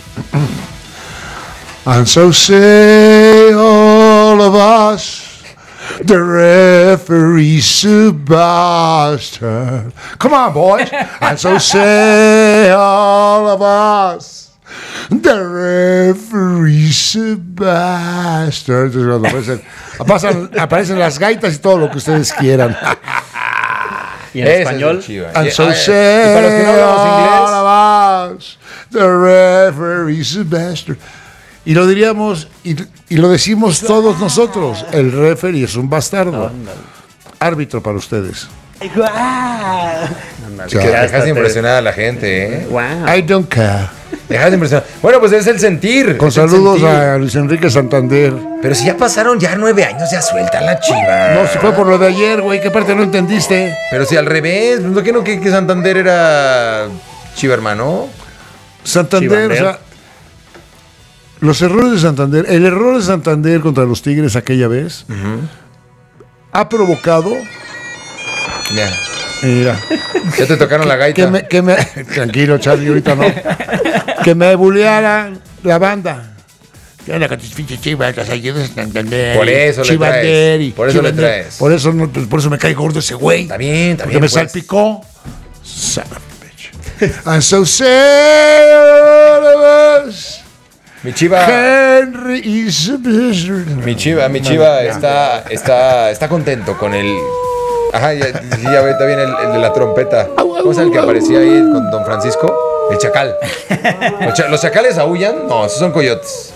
S8: And so say all of us, the referee's a bastard. Come on, boys. And so say all of us, the referee's a bastard. Entonces, cuando aparecen las gaitas y todo lo que ustedes quieran.
S6: ¿Y en español?
S8: And so say
S7: para los que no hablamos inglés,
S8: all of us, the referee's a bastard. Y lo diríamos, y lo decimos todos nosotros, el referee es un bastardo. Árbitro para ustedes.
S7: Dejas de impresionar a la gente, ¿eh?
S8: Wow. I don't care.
S7: Dejas de impresionar. Bueno, pues es el sentir.
S8: Con saludos a Luis Enrique Santander.
S7: Pero si ya pasaron ya 9 años, ya suelta la Chiva.
S8: No, si fue por lo de ayer, güey, ¿qué parte no entendiste?
S7: Pero si al revés, ¿no que Santander era Chiva, hermano?
S8: Santander, o sea, los errores de Santander, el error de Santander contra los Tigres aquella vez, ha provocado... Mira.
S7: Ya te tocaron la gaita.
S8: Tranquilo, Charlie, ahorita no. Que me bulearan la banda. ¿Qué onda con tus pinches Chivas? Las ayudas a Santander.
S7: Por eso le traes. Por eso le traes.
S8: Por eso me cae gordo ese güey.
S7: Está bien.
S8: Porque me salpicó. Son of a bitch. And so say all of us.
S7: Mi Chiva.
S8: Henry is a bastard.
S7: Mi Chiva está contento con el. Ajá, ya está bien el de la trompeta. ¿Cómo es el que aparecía ahí con Don Francisco? El chacal. ¿Los chacales aúllan? No, esos son coyotes.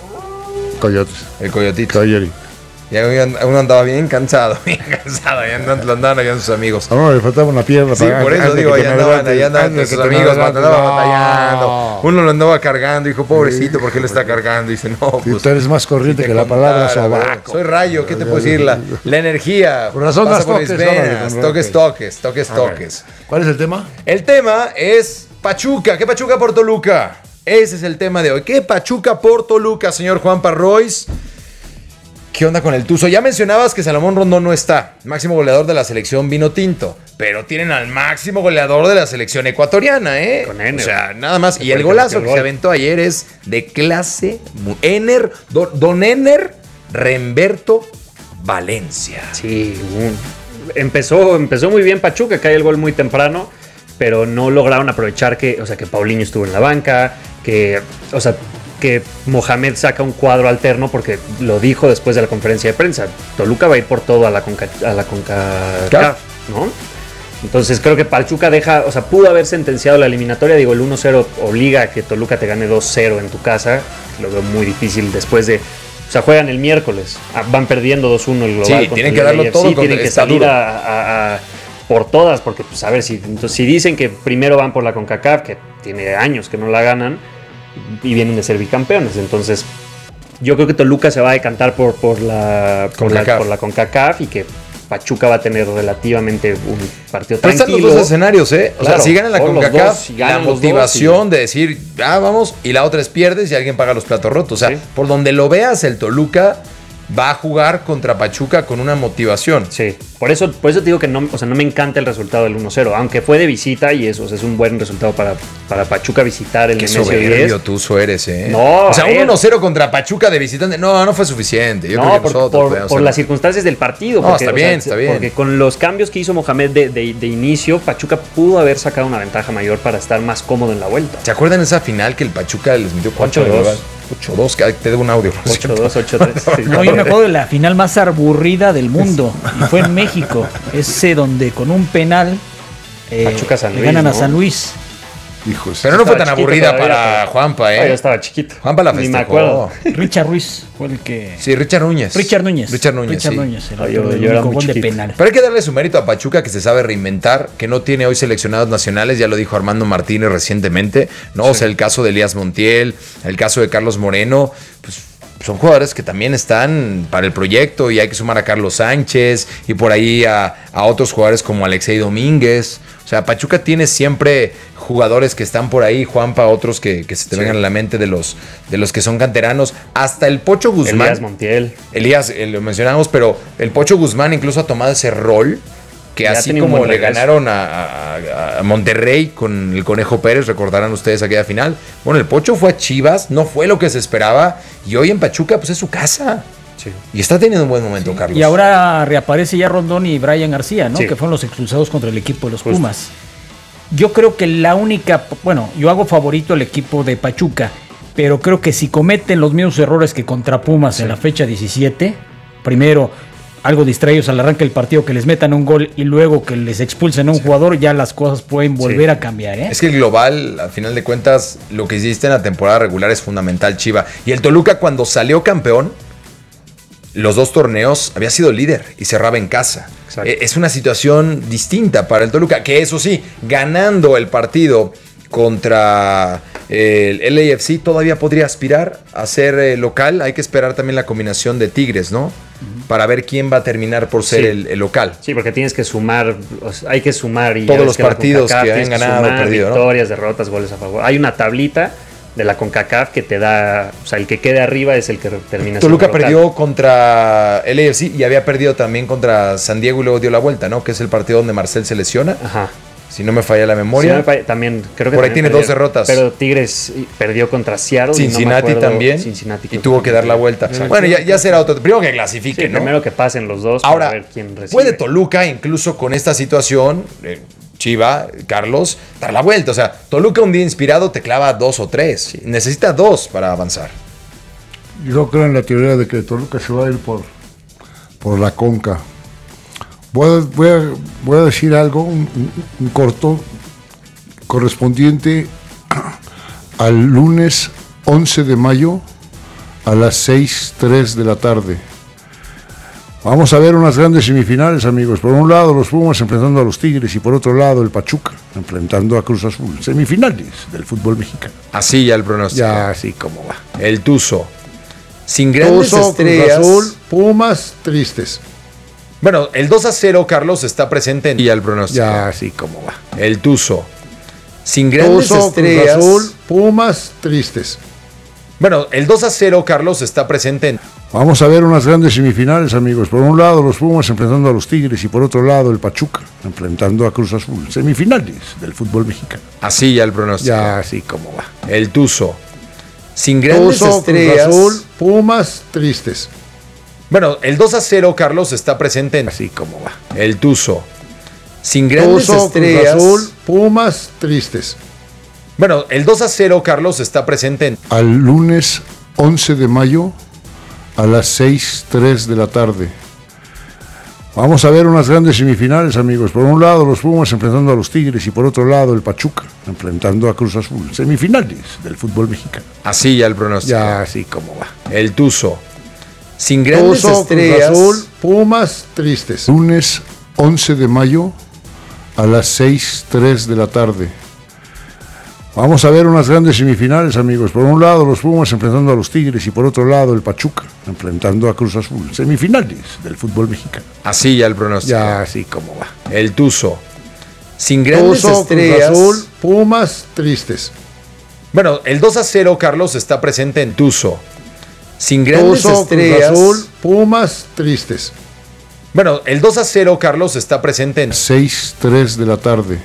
S7: El coyotito. Ya uno andaba bien cansado, ya lo andaban allá sus amigos.
S8: No, le faltaba una pierna.
S7: Sí, por eso digo, allá andaban sus amigos, andaba batallando. Uno lo andaba cargando, dijo, pobrecito, ¿por qué lo está cargando? Y dice, no,
S8: pues. Tú eres más corriente que la palabra sobaco.
S7: Soy Rayo, ¿qué te puedo decir? La energía.
S8: Por razón
S7: pasa por mis venas, toques.
S8: ¿Cuál es el tema?
S7: El tema es Pachuca. ¿Qué Pachuca por Toluca? Ese es el tema de hoy. ¿Qué Pachuca por Toluca, señor Juan Parrois? ¿Qué onda con el Tuzo? Ya mencionabas que Salomón Rondón no está, máximo goleador de la selección vino tinto, pero tienen al máximo goleador de la selección ecuatoriana, ¿eh?
S6: Con Ener.
S7: O sea, nada más. Y el golazo que se aventó ayer es de clase Ener, Don Ener Remberto Valencia.
S6: Sí, empezó muy bien Pachuca, cae el gol muy temprano, pero no lograron aprovechar que Paulinho estuvo en la banca, que Mohamed saca un cuadro alterno, porque lo dijo después de la conferencia de prensa. Toluca va a ir por todo a la CONCACAF, ¿no? Entonces creo que Pachuca pudo haber sentenciado la eliminatoria. Digo, el 1-0 obliga a que Toluca te gane 2-0 en tu casa. Lo veo muy difícil después de... juegan el miércoles, van perdiendo 2-1 el global.
S7: Sí, tienen que darlo todo.
S6: Sí, tienen que salir a por todas, porque pues a ver, si dicen que primero van por la CONCACAF, que tiene años que no la ganan, y vienen de ser bicampeones. Entonces yo creo que Toluca se va a decantar por la CONCACAF, y que Pachuca va a tener relativamente un partido tranquilo.
S7: Están los dos escenarios, ¿eh? O sea, si ganan la CONCACAF, la motivación de decir, vamos, y la otra es pierdes y alguien paga los platos rotos. O sea, por donde lo veas, el Toluca va a jugar contra Pachuca con una motivación.
S6: Sí, por eso te digo que no me encanta el resultado del 1-0, aunque fue de visita y eso es un buen resultado para Pachuca visitar el Nemesio 10. Qué soberbio
S7: tú eres, ¿eh?
S6: No,
S7: o sea, un 1-0 contra Pachuca de visitante, no fue suficiente. Yo creo que
S6: por las circunstancias del partido.
S7: No, está bien.
S6: Porque con los cambios que hizo Mohamed de inicio, Pachuca pudo haber sacado una ventaja mayor para estar más cómodo en la vuelta.
S7: ¿Se acuerdan esa final que el Pachuca les metió 4-2? 8-2, te debo un audio.
S6: 8-2, 8-3.
S9: No, yo me acuerdo de la final más aburrida del mundo. Y fue en México. Ese donde con un penal
S6: Pachuca-San Luis,
S9: ganan a San Luis.
S8: Hijos.
S7: Pero no fue tan aburrida para Juanpa, ¿eh?
S6: Yo estaba chiquito.
S7: Juanpa la festejó.
S6: Ni me acuerdo.
S9: Richard Ruiz fue el que...
S7: Sí, Richard Núñez.
S9: Sí.
S6: Yo era muy
S9: gol de
S6: chiquito.
S9: penal.
S7: Pero hay que darle su mérito a Pachuca, que se sabe reinventar, que no tiene hoy seleccionados nacionales, ya lo dijo Armando Martínez recientemente, ¿no? Sí. O sea, el caso de Elías Montiel, el caso de Carlos Moreno, pues son jugadores que también están para el proyecto y hay que sumar a Carlos Sánchez y por ahí a otros jugadores como Alexei Domínguez. O sea, Pachuca tiene siempre jugadores que están por ahí, Juanpa, otros que se te vengan a la mente de los que son canteranos. Hasta el Pocho Guzmán.
S6: Elías Montiel.
S7: Elías, lo mencionamos, pero el Pocho Guzmán incluso ha tomado ese rol que ya así como le ganaron a Monterrey con el Conejo Pérez, recordarán ustedes aquella final. Bueno, el Pocho fue a Chivas, no fue lo que se esperaba y hoy en Pachuca pues es su casa. Sí. Y está teniendo un buen momento, Carlos.
S9: Y ahora reaparece ya Rondón y Brian García, ¿no? Sí. Que fueron los expulsados contra el equipo de los Pumas. Yo creo que la única... Bueno, yo hago favorito al equipo de Pachuca, pero creo que si cometen los mismos errores que contra Pumas en la fecha 17, primero algo distraídos al arranque del partido, que les metan un gol y luego que les expulsen a un jugador, ya las cosas pueden volver a cambiar, ¿eh?
S7: Es que el global, al final de cuentas, lo que hiciste en la temporada regular es fundamental, Chiva. Y el Toluca, cuando salió campeón, los 2 torneos había sido líder y cerraba en casa. Es una situación distinta para el Toluca, que eso sí, ganando el partido contra el LAFC todavía podría aspirar a ser local. Hay que esperar también la combinación de Tigres, ¿no? Para ver quién va a terminar por ser el local.
S6: Sí, porque tienes que sumar, hay que sumar y
S7: todos los partidos que han ganado, perdido,
S6: victorias, derrotas, goles a favor. Hay una tablita de la CONCACAF que te da, o sea, el que quede arriba es el que termina.
S7: Toluca perdió contra el LAFC y había perdido también contra San Diego y luego dio la vuelta, ¿no? Que es el partido donde Marcel se lesiona.
S6: Ajá.
S7: Si no me falla la memoria.
S6: También creo que
S7: por ahí tiene 2 derrotas.
S6: Pero Tigres perdió contra Seattle.
S7: Cincinnati también. Y tuvo que dar la vuelta. Exacto. Bueno, ya será otro. Primero que clasifique,
S6: sí, ¿no? Primero que pasen los dos
S7: ahora,
S6: para ver quién recibe.
S7: Puede Toluca, incluso con esta situación, Chiva, Carlos, dar la vuelta. O sea, Toluca un día inspirado te clava 2 o 3. Sí. Necesita 2 para avanzar.
S8: Yo creo en la teoría de que Toluca se va a ir por la Conca. Voy a decir algo, un corto, correspondiente al lunes 11 de mayo a las 6:03 de la tarde. Vamos a ver unas grandes semifinales, amigos. Por un lado, los Pumas enfrentando a los Tigres y por otro lado, el Pachuca enfrentando a Cruz Azul. Semifinales del fútbol mexicano.
S7: Así ya el pronóstico.
S8: Ya así como va.
S7: El Tuzo. Sin grandes estrellas.
S8: Cruz Azul, Pumas, tristes.
S7: Bueno, el 2-0, Carlos, está presente en el pronóstico.
S8: Ya así como va.
S7: El Tuzo. Sin grandes estrellas.
S8: Cruz Azul, Pumas, tristes.
S7: Bueno, el 2-0, Carlos, está presente en...
S8: Vamos a ver unas grandes semifinales, amigos. Por un lado, los Pumas enfrentando a los Tigres y por otro lado, el Pachuca enfrentando a Cruz Azul. Semifinales del fútbol mexicano.
S7: Así ya el pronóstico.
S8: Ya así como va.
S7: El Tuzo. Sin grandes estrellas.
S8: Cruz Azul, Pumas, tristes.
S7: Bueno, el 2-0, Carlos, está presente en...
S8: Así como va.
S7: El Tuzo. Sin grandes estrellas.
S8: Cruz Azul, Pumas, tristes.
S7: Bueno, el 2-0, Carlos, está presente en...
S8: Al lunes 11 de mayo a las 6:03 de la tarde. Vamos a ver unas grandes semifinales, amigos. Por un lado, los Pumas enfrentando a los Tigres y por otro lado, el Pachuca enfrentando a Cruz Azul. Semifinales del fútbol mexicano.
S7: Así ya el pronóstico.
S8: Ya así como va.
S7: El Tuzo. Sin grandes estrellas.
S8: Cruz Azul, Pumas, tristes. Lunes 11 de mayo a las 6:03 de la tarde. Vamos a ver unas grandes semifinales, amigos. Por un lado, los Pumas enfrentando a los Tigres y por otro lado, el Pachuca enfrentando a Cruz Azul. Semifinales del fútbol mexicano.
S7: Así ya el pronóstico.
S8: Ya así como va.
S7: El Tuzo. Sin grandes estrellas.
S8: Cruz Azul, Pumas, tristes.
S7: Bueno, el 2-0, Carlos, está presente en Tuzo. sin grandes estrellas.
S8: Cruz Azul, Pumas, tristes.
S7: Bueno, el 2-0, Carlos, está presente en
S8: 6:03 de la tarde.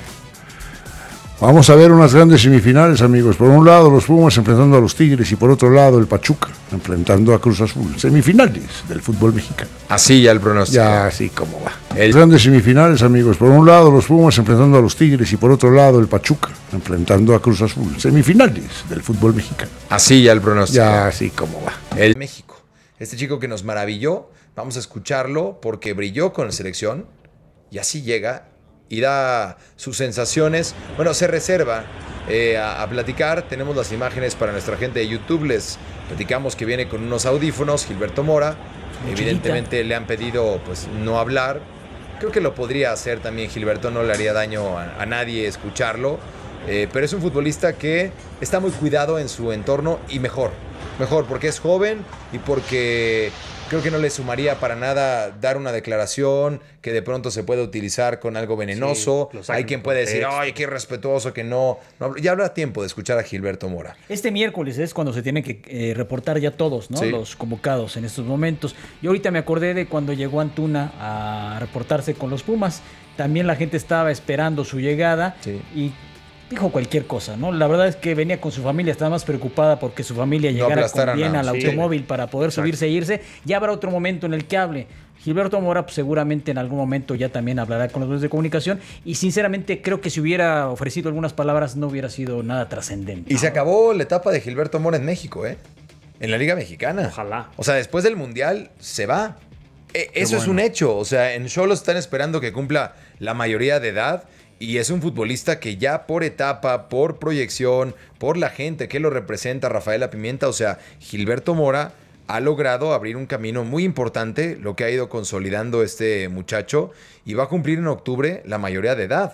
S8: Vamos a ver unas grandes semifinales, amigos. Por un lado, los Pumas enfrentando a los Tigres y por otro lado, el Pachuca enfrentando a Cruz Azul. Semifinales del fútbol mexicano.
S7: Así ya el pronóstico.
S8: Ya, así como va. Grandes semifinales, amigos. Por un lado, los Pumas enfrentando a los Tigres y por otro lado, el Pachuca enfrentando a Cruz Azul. Semifinales del fútbol mexicano.
S7: Así ya el pronóstico.
S8: Ya, así como va.
S7: El México. Este chico que nos maravilló, vamos a escucharlo porque brilló con la selección y así llega y da sus sensaciones. Bueno, se reserva a platicar. Tenemos las imágenes para nuestra gente de YouTube. Les platicamos que viene con unos audífonos, Gilberto Mora. Evidentemente le han pedido pues no hablar. Creo que lo podría hacer también Gilberto, no le haría daño a nadie escucharlo. Pero es un futbolista que está muy cuidado en su entorno y mejor porque es joven y porque creo que no le sumaría para nada dar una declaración que de pronto se puede utilizar con algo venenoso. Sí, hay quien puede decir, ay, qué irrespetuoso que no. Ya habrá tiempo de escuchar a Gilberto Mora.
S9: Este miércoles es cuando se tienen que reportar ya todos, ¿no? Sí. Los convocados en estos momentos. Y ahorita me acordé de cuando llegó Antuna a reportarse con los Pumas. También la gente estaba esperando su llegada y dijo cualquier cosa, ¿no? La verdad es que venía con su familia, estaba más preocupada porque su familia llegara con bien al automóvil para poder subirse e irse. Ya habrá otro momento en el que hable. Gilberto Mora pues, seguramente en algún momento ya también hablará con los medios de comunicación y sinceramente creo que si hubiera ofrecido algunas palabras no hubiera sido nada trascendente.
S7: Y se acabó la etapa de Gilberto Mora en México, en la Liga Mexicana.
S6: Ojalá.
S7: O sea, después del Mundial se va. Eso es un hecho. O sea, en Xolos están esperando que cumpla la mayoría de edad. Y es un futbolista que ya por etapa, por proyección, por la gente que lo representa, Rafaela Pimienta, o sea, Gilberto Mora ha logrado abrir un camino muy importante, lo que ha ido consolidando este muchacho, y va a cumplir en octubre la mayoría de edad.